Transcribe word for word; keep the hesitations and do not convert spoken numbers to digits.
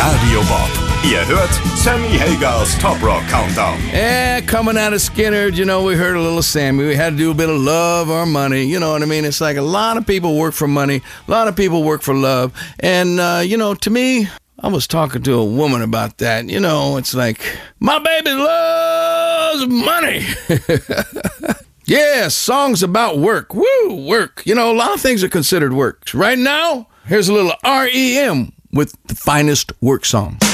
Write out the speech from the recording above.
Radio Bob. Ihr hört Sammy Hagers Top Rock Countdown. And coming out of Skynyrd, you know, we heard a little Sammy. We had to do a bit of love or money. You know what I mean? It's like a lot of people work for money. A lot of people work for love. And, uh, you know, to me, I was talking to a woman about that. You know, it's like, my baby loves money. Yeah, songs about work. Woo, work. You know, a lot of things are considered work. Right now, here's a little R E M with the finest work song.